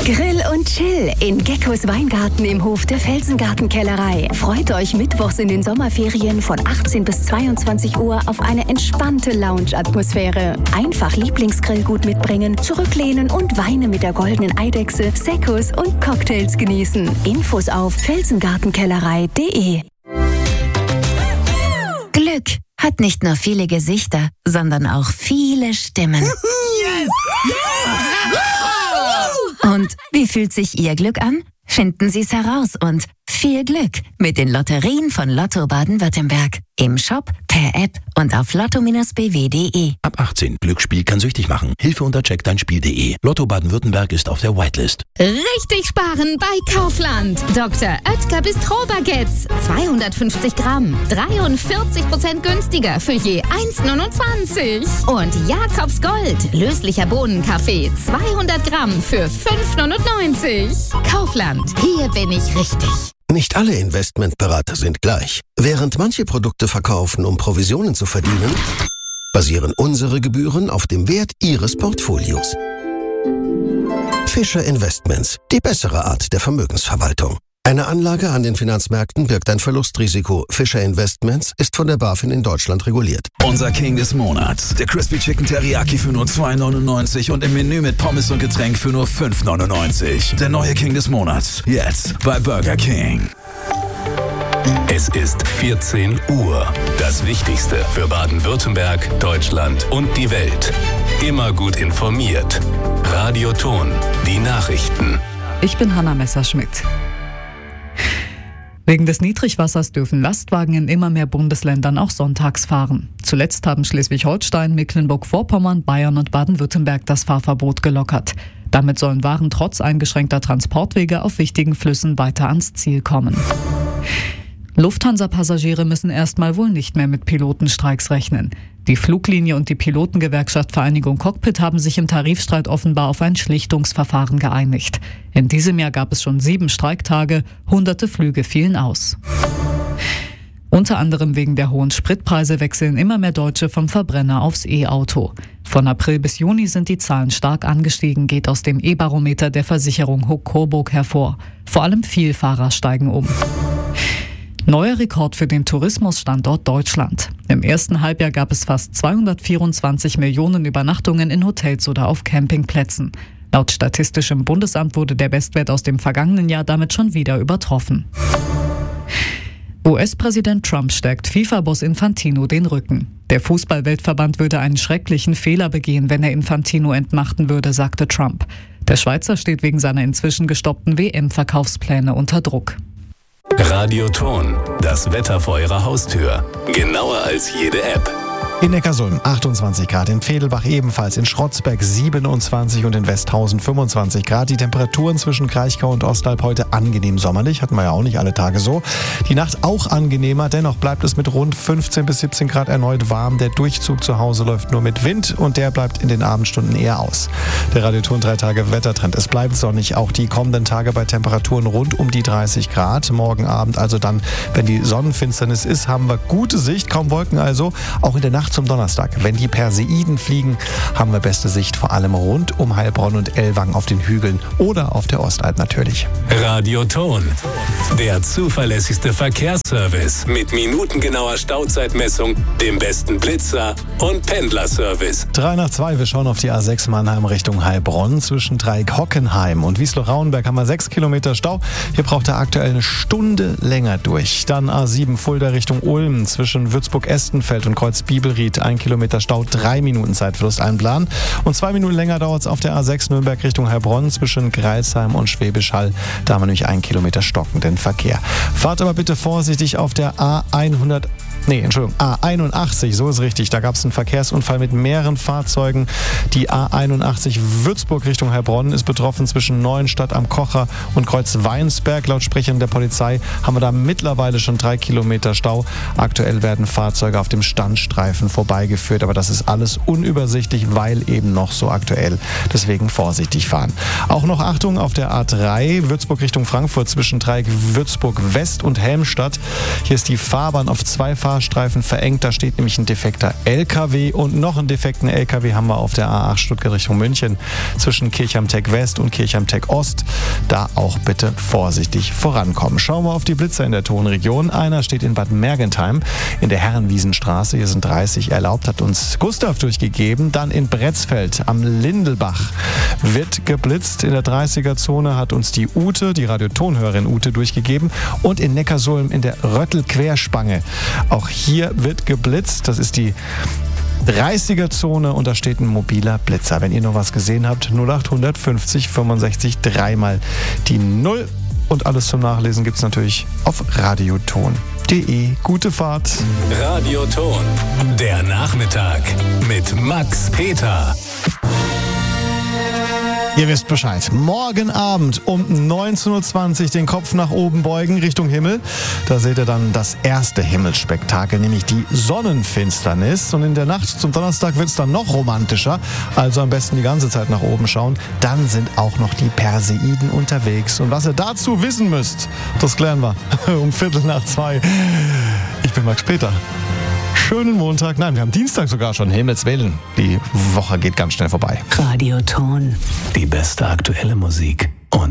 Grill und Chill in Geckos Weingarten im Hof der Felsengartenkellerei. Freut euch mittwochs in den Sommerferien von 18 bis 22 Uhr auf eine entspannte Lounge-Atmosphäre. Einfach Lieblingsgrillgut mitbringen, zurücklehnen und Weine mit der goldenen Eidechse, Seccos und Cocktails genießen. Infos auf felsengartenkellerei.de. Glück hat nicht nur viele Gesichter, sondern auch viele Stimmen. Yes! Und wie fühlt sich Ihr Glück an? Finden Sie es heraus und viel Glück mit den Lotterien von Lotto Baden-Württemberg. Im Shop, per App und auf lotto-bw.de. Ab 18. Glücksspiel kann süchtig machen. Hilfe unter checkdeinspiel.de. Lotto Baden-Württemberg ist auf der Whitelist. Richtig sparen bei Kaufland. Dr. Oetker Bistro-Baguettes. 250 Gramm. 43% günstiger für je 1,29. Und Jakobs Gold. Löslicher Bohnenkaffee. 200 Gramm für 5,99. Kaufland. Hier bin ich richtig. Nicht alle Investmentberater sind gleich. Während manche Produkte verkaufen, um Provisionen zu verdienen, basieren unsere Gebühren auf dem Wert Ihres Portfolios. Fischer Investments, die bessere Art der Vermögensverwaltung. Eine Anlage an den Finanzmärkten birgt ein Verlustrisiko. Fischer Investments ist von der BaFin in Deutschland reguliert. Unser King des Monats. Der Crispy Chicken Teriyaki für nur 2,99 und im Menü mit Pommes und Getränk für nur 5,99. Der neue King des Monats. Jetzt bei Burger King. Es ist 14 Uhr. Das Wichtigste für Baden-Württemberg, Deutschland und die Welt. Immer gut informiert. Radio Ton. Die Nachrichten. Ich bin Hanna Messerschmidt. Wegen des Niedrigwassers dürfen Lastwagen in immer mehr Bundesländern auch sonntags fahren. Zuletzt haben Schleswig-Holstein, Mecklenburg-Vorpommern, Bayern und Baden-Württemberg das Fahrverbot gelockert. Damit sollen Waren trotz eingeschränkter Transportwege auf wichtigen Flüssen weiter ans Ziel kommen. Lufthansa-Passagiere müssen erstmal wohl nicht mehr mit Pilotenstreiks rechnen. Die Fluglinie und die Pilotengewerkschaft Vereinigung Cockpit haben sich im Tarifstreit offenbar auf ein Schlichtungsverfahren geeinigt. In diesem Jahr gab es schon 7 Streiktage, hunderte Flüge fielen aus. Unter anderem wegen der hohen Spritpreise wechseln immer mehr Deutsche vom Verbrenner aufs E-Auto. Von April bis Juni sind die Zahlen stark angestiegen, geht aus dem E-Barometer der Versicherung Huck-Coburg hervor. Vor allem Vielfahrer steigen um. Neuer Rekord für den Tourismusstandort Deutschland. Im ersten Halbjahr gab es fast 224 Millionen Übernachtungen in Hotels oder auf Campingplätzen. Laut Statistischem Bundesamt wurde der Bestwert aus dem vergangenen Jahr damit schon wieder übertroffen. US-Präsident Trump stärkt FIFA-Boss Infantino den Rücken. Der Fußball-Weltverband würde einen schrecklichen Fehler begehen, wenn er Infantino entmachten würde, sagte Trump. Der Schweizer steht wegen seiner inzwischen gestoppten WM-Verkaufspläne unter Druck. Radio Ton, das Wetter vor Ihrer Haustür. Genauer als jede App. In Neckarsulm 28 Grad, in Vedelbach ebenfalls, in Schrotzberg 27 und in Westhausen 25 Grad. Die Temperaturen zwischen Kraichgau und Ostalb heute angenehm sommerlich, hatten wir ja auch nicht alle Tage so. Die Nacht auch angenehmer, dennoch bleibt es mit rund 15 bis 17 Grad erneut warm. Der Durchzug zu Hause läuft nur mit Wind und der bleibt in den Abendstunden eher aus. Der Radio Ton 3 Tage Wettertrend. Es bleibt sonnig, auch die kommenden Tage bei Temperaturen rund um die 30 Grad. Morgen Abend, also dann, wenn die Sonnenfinsternis ist, haben wir gute Sicht, kaum Wolken also. Auch in der Nacht zum Donnerstag. Wenn die Perseiden fliegen, haben wir beste Sicht, vor allem rund um Heilbronn und Ellwangen auf den Hügeln oder auf der Ostalb natürlich. Radio Ton, der zuverlässigste Verkehrsservice mit minutengenauer Stauzeitmessung, dem besten Blitzer und Pendlerservice. 3:02, wir schauen auf die A6 Mannheim Richtung Heilbronn. Zwischen Dreieck-Hockenheim und Wiesloch-Rauenberg haben wir 6 Kilometer Stau. Hier braucht er aktuell eine Stunde länger durch. Dann A7 Fulda Richtung Ulm zwischen Würzburg-Estenfeld und Kreuz-Bibelried. 1 Kilometer Stau, 3 Minuten Zeitverlust einplanen. Und 2 Minuten länger dauert es auf der A6 Nürnberg Richtung Heilbronn zwischen Greilsheim und Schwäbisch Hall. Da haben wir nämlich 1 Kilometer stockenden Verkehr. Fahrt aber bitte vorsichtig auf der A81, so ist richtig. Da gab es einen Verkehrsunfall mit mehreren Fahrzeugen. Die A81 Würzburg Richtung Heilbronn ist betroffen zwischen Neuenstadt am Kocher und Kreuz Weinsberg. Laut Sprechern der Polizei haben wir da mittlerweile schon 3 Kilometer Stau. Aktuell werden Fahrzeuge auf dem Standstreifen vorbeigeführt, aber das ist alles unübersichtlich, weil eben noch so aktuell. Deswegen vorsichtig fahren. Auch noch Achtung auf der A3 Würzburg Richtung Frankfurt zwischen Dreieck Würzburg West und Helmstadt. Hier ist die Fahrbahn auf 2 Fahrzeug Fahrstreifen verengt. Da steht nämlich ein defekter LKW und noch einen defekten LKW haben wir auf der A8 Stuttgart Richtung München zwischen Kirchheim-Tech West und Kirchheim-Tech Ost. Da auch bitte vorsichtig vorankommen. Schauen wir auf die Blitzer in der Tonregion. Einer steht in Bad Mergentheim in der Herrenwiesenstraße. Hier sind 30 erlaubt, hat uns Gustav durchgegeben. Dann in Bretzfeld am Lindelbach wird geblitzt. In der 30er-Zone hat uns die Ute, die Radiotonhörerin Ute, durchgegeben. Und in Neckarsulm in der Röttel-Querspange. Auch hier wird geblitzt. Das ist die 30er-Zone und da steht ein mobiler Blitzer. Wenn ihr noch was gesehen habt, 0800 50 65 3 die 0. Und alles zum Nachlesen gibt es natürlich auf radioton.de. Gute Fahrt. Radioton, der Nachmittag mit Max Peter. Ihr wisst Bescheid. Morgen Abend um 19.20 Uhr den Kopf nach oben beugen Richtung Himmel. Da seht ihr dann das erste Himmelsspektakel, nämlich die Sonnenfinsternis. Und in der Nacht zum Donnerstag wird es dann noch romantischer. Also am besten die ganze Zeit nach oben schauen. Dann sind auch noch die Perseiden unterwegs. Und was ihr dazu wissen müsst, das klären wir um 1:15. Ich bin Max Peter. Schönen Montag. Nein, wir haben Dienstag sogar schon. Himmels Willen. Die Woche geht ganz schnell vorbei. Radioton. Die beste aktuelle Musik.